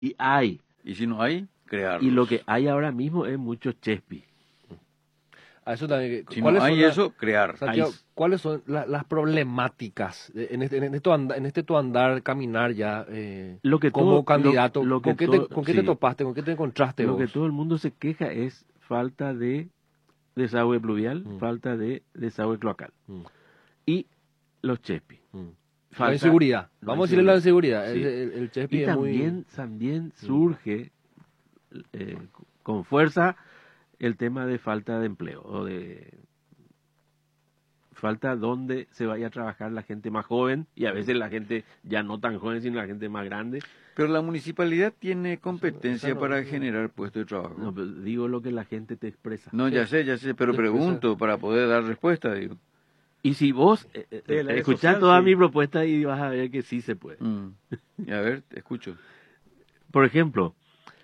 Y hay. Y si no hay, crearlos. Y lo que hay ahora mismo es mucho chespi. A eso también, Si no hay eso, crear. Santiago, ¿cuáles son las problemáticas en este tu andar, caminar ya como candidato? ¿Con qué te topaste? ¿Con qué te encontraste Lo vos? que todo el mundo se queja es falta de desagüe pluvial, falta de desagüe cloacal. Y los chespi. La inseguridad. Vamos a decirle la inseguridad. Sí. El chespi y es también surge con fuerza el tema de falta de empleo o de falta donde se vaya a trabajar la gente más joven y a veces la gente ya no tan joven sino la gente más grande. Pero la municipalidad tiene competencia para generar puestos de trabajo. No, pero digo lo que la gente te expresa. No, ya sé, pero pregunto para poder dar respuesta, digo. Y si vos escuchás toda mi propuesta y vas a ver que sí se puede. A ver, te escucho. Por ejemplo,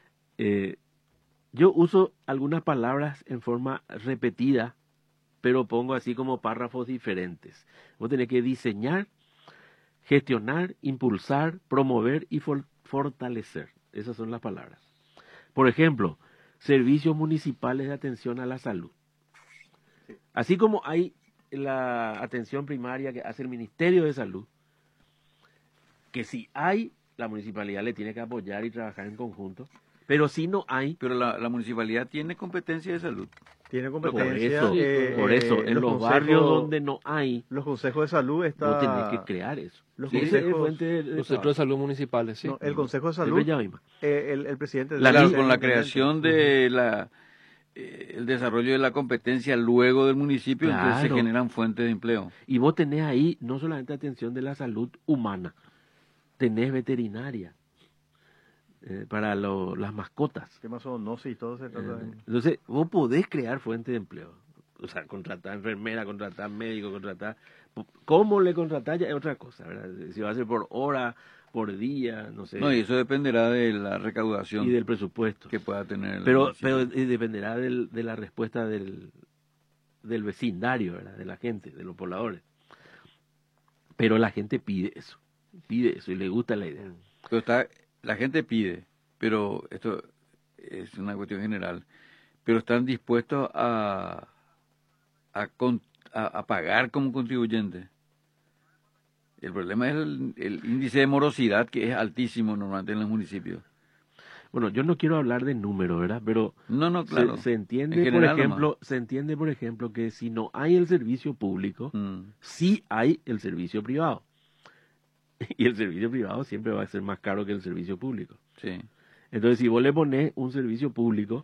yo uso algunas palabras en forma repetida, pero pongo así como párrafos diferentes. Vos tenés que diseñar, gestionar, impulsar, promover y fortalecer. Esas son las palabras. Por ejemplo, servicios municipales de atención a la salud. Así como hay la atención primaria que hace el Ministerio de Salud, que si hay, la municipalidad le tiene que apoyar y trabajar en conjunto, pero si no hay... Pero la municipalidad tiene competencia de salud. Tiene competencia. Por eso en los barrios donde no hay... Los consejos de salud están... No tenés que crear eso. Los centros de salud municipales, sí. No, el consejo de salud... El presidente... Con la creación de el desarrollo de la competencia luego del municipio, entonces se generan fuentes de empleo. Y vos tenés ahí no solamente atención de la salud humana, tenés veterinaria para las mascotas. Temas zoonosis y todo se trata de... Entonces, vos podés crear fuentes de empleo. O sea, contratar enfermera, contratar médico, contratar... ¿Cómo le contratar? Ya es otra cosa, ¿verdad? Si va a ser por hora, por día, no sé. No, y eso dependerá de la recaudación. Y del presupuesto. Que pueda tener. Pero dependerá de la respuesta del vecindario, ¿verdad? De la gente, de los pobladores. Pero la gente pide eso y le gusta la idea. Pero la gente pide, pero esto es una cuestión general, pero están dispuestos a pagar como contribuyente. El problema es el índice de morosidad, que es altísimo normalmente en los municipios. Bueno, yo no quiero hablar de números, ¿verdad? Pero claro. se entiende, por ejemplo, que si no hay el servicio público, sí hay el servicio privado. Y el servicio privado siempre va a ser más caro que el servicio público. Sí. Entonces, si vos le ponés un servicio público,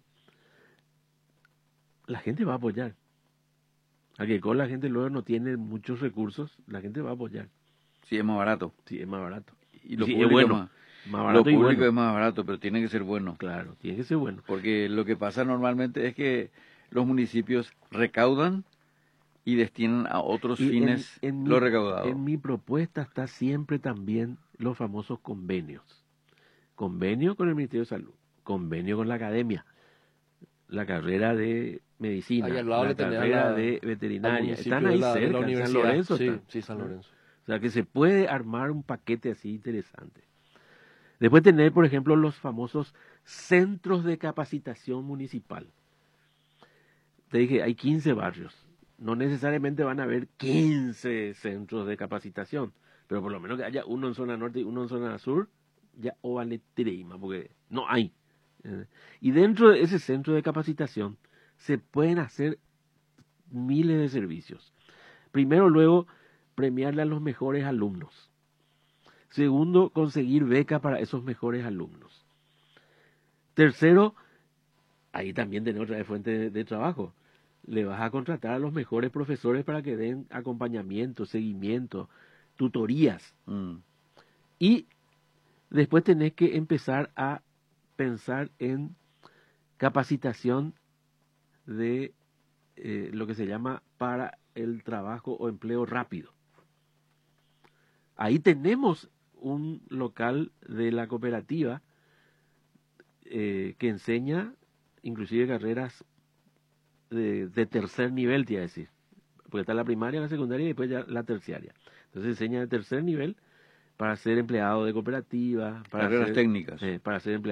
la gente va a apoyar. A que con la gente luego no tiene muchos recursos, la gente va a apoyar. Sí, es más barato. Sí, es más barato. Y lo sí, público es bueno. Más barato lo público es más barato, pero tiene que ser bueno. Claro, tiene que ser bueno. Porque lo que pasa normalmente es que los municipios recaudan y destinan a otros fines lo recaudado. En mi propuesta está siempre también los famosos convenios. Convenio con el Ministerio de Salud, convenio con la academia, la carrera de medicina, la carrera de veterinaria. Están ahí cerca, en San Lorenzo. Sí, San Lorenzo. O sea que se puede armar un paquete así interesante. Después tener, por ejemplo, los famosos centros de capacitación municipal. Te dije, hay 15 barrios. No necesariamente van a haber 15 centros de capacitación, pero por lo menos que haya uno en zona norte y uno en zona sur, ya o vale treima, porque no hay. Y dentro de ese centro de capacitación se pueden hacer miles de servicios. Primero, luego, premiarle a los mejores alumnos. Segundo, conseguir beca para esos mejores alumnos. Tercero, ahí también tenés otra fuente de trabajo. Le vas a contratar a los mejores profesores para que den acompañamiento, seguimiento, tutorías. Y después tenés que empezar a pensar en capacitación de lo que se llama para el trabajo o empleo rápido. Ahí tenemos un local de la cooperativa que enseña inclusive carreras de tercer nivel, te iba a decir. Porque está la primaria, la secundaria y después ya la terciaria. Entonces enseña de tercer nivel para ser empleado de cooperativa, carreras técnicas, para ser empleado